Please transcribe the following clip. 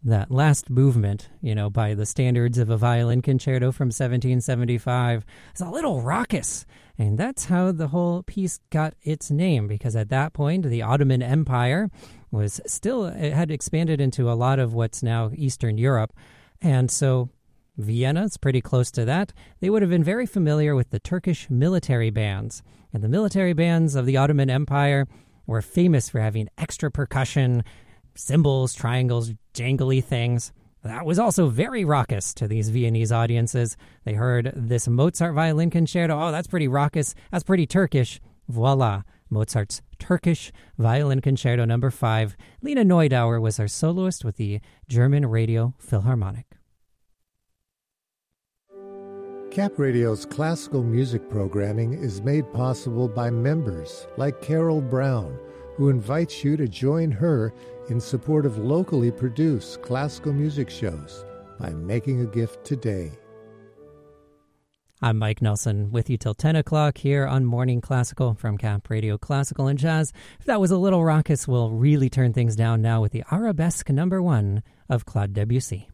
That last movement, by the standards of a violin concerto from 1775, is a little raucous. And that's how the whole piece got its name, because at that point, the Ottoman Empire it had expanded into a lot of what's now Eastern Europe. And so Vienna is pretty close to that. They would have been very familiar with the Turkish military bands. And the military bands of the Ottoman Empire were famous for having extra percussion, cymbals, triangles, jangly things. That was also very raucous to these Viennese audiences. They heard this Mozart violin concerto. Oh, that's pretty raucous. That's pretty Turkish. Voila, Mozart's Turkish Violin Concerto No. 5. Lena Neudauer was our soloist with the German Radio Philharmonic. Cap Radio's classical music programming is made possible by members like Carol Brown, who invites you to join her in support of locally produced classical music shows by making a gift today. I'm Mike Nelson with you till 10 o'clock here on Morning Classical from Cap Radio Classical and Jazz. If that was a little raucous, we'll really turn things down now with the Arabesque No. 1 of Claude Debussy.